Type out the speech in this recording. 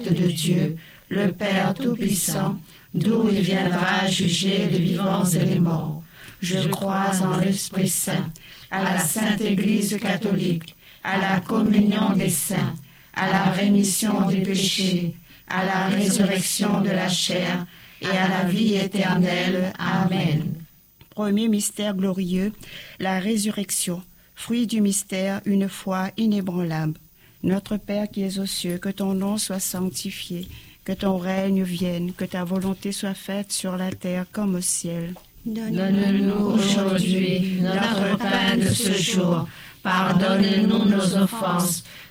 de Dieu, le Père Tout-Puissant, d'où il viendra juger les vivants et les morts. Je crois en l'Esprit Saint, à la Sainte Église catholique, à la communion des saints, à la rémission des péchés, à la résurrection de la chair et à la vie éternelle. Amen. Premier mystère glorieux, la résurrection. Fruit du mystère, une foi inébranlable. Notre Père qui es aux cieux, que ton nom soit sanctifié, que ton règne vienne, que ta volonté soit faite sur la terre comme au ciel. Donne-nous aujourd'hui notre pain de ce jour. Pardonne-nous nos offenses,